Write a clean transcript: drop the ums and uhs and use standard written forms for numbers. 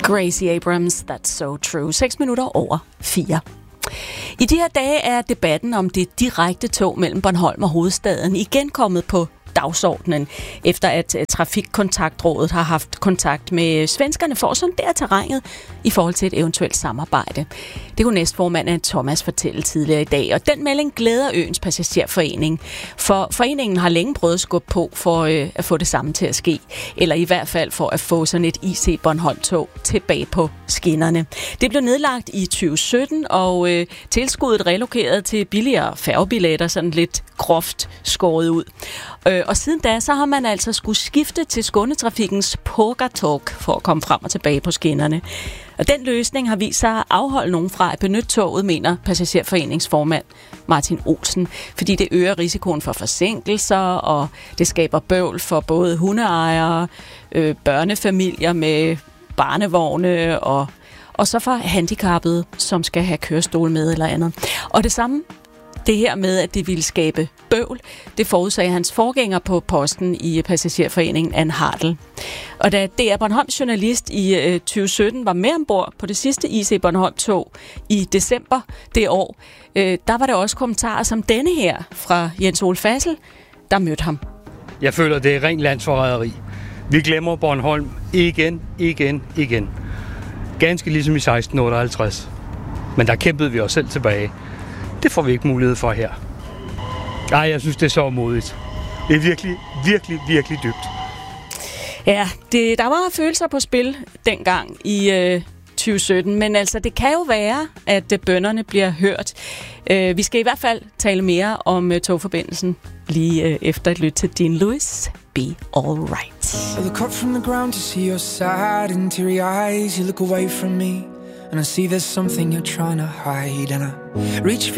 Gracie Abrams, That's So True. 6:04. I de her dage er debatten om det direkte tog mellem Bornholm og hovedstaden igen kommet på dagsordenen, efter at Trafikkontaktrådet har haft kontakt med svenskerne for at sondere terrænet i forhold til et eventuelt samarbejde. Det kunne næstformanden Thomas fortælle tidligere i dag, og den melding glæder øens passagerforening, for foreningen har længe prøvet at skubbe på for at få det samme til at ske, eller i hvert fald for at få sådan et IC Bornholm-tog tilbage på skinnerne. Det blev nedlagt i 2017, og tilskuddet relokeret til billigere færgebilletter, sådan lidt groft skåret ud. Og siden da, så har man altså skulle skifte til Skånetrafikens Pågatåg for at komme frem og tilbage på skinnerne. Og den løsning har vist sig at afholde nogen fra at benytte toget, mener passagerforeningsformand Martin Olsen, fordi det øger risikoen for forsinkelser, og det skaber bøvl for både hundeejere, børnefamilier med barnevogne og så for handicappede, som skal have kørestol med eller andet. Og det samme, det her med, at det ville skabe bøvl, det forudsagde hans forgænger på posten i passagerforeningen, Ann Hartl. Og da DR Bornholms journalist i 2017 var med ombord på det sidste IC Bornholm-tog i december det år, der var der også kommentarer som denne her fra Jens Ole Fassel, der mødte ham. Jeg føler, det er rent landsforræderi. Vi glemmer Bornholm igen. Ganske ligesom i 1658. Men der kæmpede vi os selv tilbage. Det får vi ikke mulighed for her. Ej, jeg synes, det er så modigt. Det er virkelig dybt. Ja, der var følelser på spil dengang i 2017, men altså, det kan jo være, at bønnerne bliver hørt. Vi skal i hvert fald tale mere om togforbindelsen lige efter et lyt til Dean Lewis. Be all right. I look up from the ground to see your sad and teary eyes. You look away from me and I see there's something you're trying to hide, and I reach for